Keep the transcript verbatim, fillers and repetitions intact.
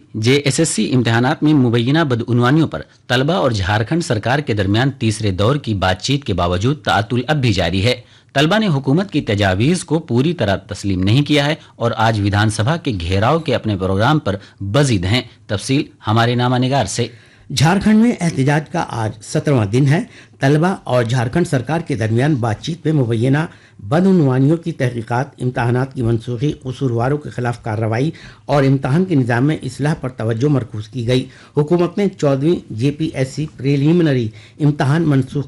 JSSC इम्तिहानात में मुबैना बदउनवानियों पर तलबा और झारखंड सरकार के दरमियान तीसरे दौर की बातचीत के बावजूद तातुल अब भी जारी है। तलबा ने हुकूमत की तजावीज़ को पूरी तरह तस्लीम नहीं किया है और आज विधानसभा के घेराव के अपने प्रोग्राम पर बजिद हैं। तफसील हमारे नामा निगार से। झारखंड में एहतजाज का आज सत्रहवां दिन है। तलबा और झारखंड सरकार के दरमियान बातचीत में मुबैना बदउनवानियों की तहकीकात, इम्तहानात की मनसूखी, कसूरवारों के खिलाफ कार्रवाई और इम्तहान के निज़ाम में इस्लाह पर तवज्जो मरकूज की गई। हुकूमत ने चौदहवीं J P S C preliminary इम्तहान मनसूख